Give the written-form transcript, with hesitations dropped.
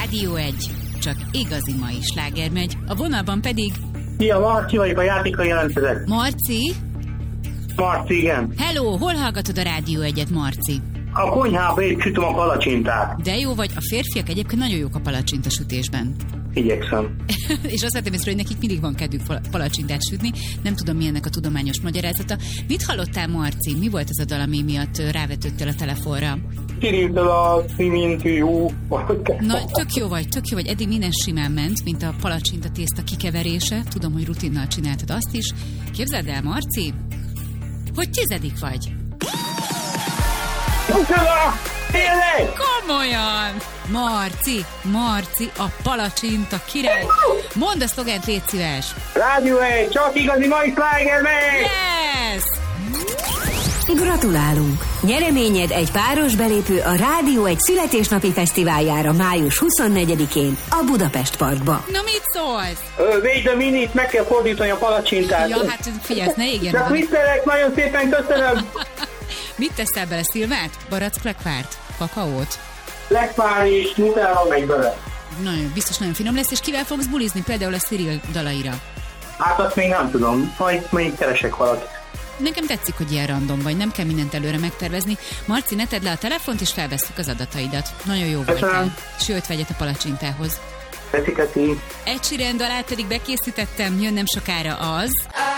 Rádió 1, csak igazi mai sláger megy. A vonalban pedig... Szia, Marci vagyok, a játékra jelentkezek. Marci? Marci, igen. Hello, hol hallgatod a Rádió 1-et, Marci? A konyhába épp sütöm a palacsintát. De jó vagy, a férfiak egyébként nagyon jók a palacsintasütésben. Igyekszem. És azt vettem észre, hogy nekik mindig van kedvük palacsintát sütni. Nem tudom, mi ennek a tudományos magyarázata. Mit hallottál, Marci? Mi volt ez a dal, ami miatt rávetődtél a telefonra? Kirintől a szimintű. Na, tök jó vagy. Eddig minden simán ment, mint a palacsinta tészta kikeverése. Tudom, hogy rutinnal csináltad azt is. Képzeld el, Marci, hogy 10. vagy. Tényleg? Komolyan! Marci, a palacsinta király. Mondd a szlogent, légy szíves. Rádió 1, csak igazi mai sláger megy! Yes! Gratulálunk! Nyereményed egy páros belépő a Rádió 1 születésnapi fesztiváljára május 24-én a Budapest Parkba. Na, mit szólsz? Wait a minute, meg kell fordítani a palacsintát. Ja, hát figyelj, ne égjen. Csak viccelek, nagyon szépen köszönöm. Mit teszel bele, szilvát? Barack lekvárt? Kakaót? Lekvár és nutella megy bele. Nagyon, biztos nagyon finom lesz, és kivel fogsz bulizni? Például a Cyril dalaira. Hát azt még nem tudom, majd még keresek valakit. Nekem tetszik, hogy ilyen random vagy, nem kell mindent előre megtervezni. Marci, ne tedd le a telefont, és felvesszük az adataidat. Nagyon jó voltál. Sőt, vegyet a palacsintához. Köszi. Ed Sheeran dalát pedig bekészítettem, jön nem sokára az...